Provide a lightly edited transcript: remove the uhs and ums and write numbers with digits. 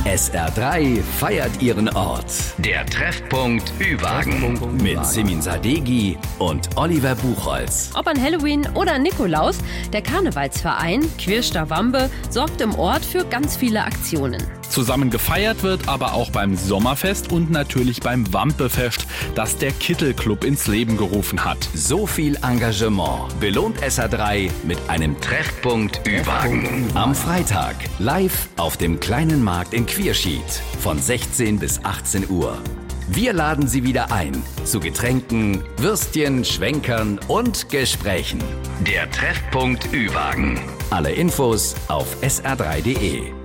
SR3 feiert ihren Ort. Der Treffpunkt Ü-Wagen mit Simin Sadeghi und Oliver Buchholz. Ob an Halloween oder Nikolaus, der Karnevalsverein Quirster Wambe sorgt im Ort für ganz viele Aktionen. Zusammen gefeiert wird aber auch beim Sommerfest und natürlich beim Wampefest, das der Kittelclub ins Leben gerufen hat. So viel Engagement belohnt SR3 mit einem Treffpunkt Ü-Wagen. Am Freitag live auf dem kleinen Markt in Quierschied von 16 bis 18 Uhr. Wir laden Sie wieder ein zu Getränken, Würstchen, Schwenkern und Gesprächen. Der Treffpunkt Ü-Wagen. Alle Infos auf sr3.de.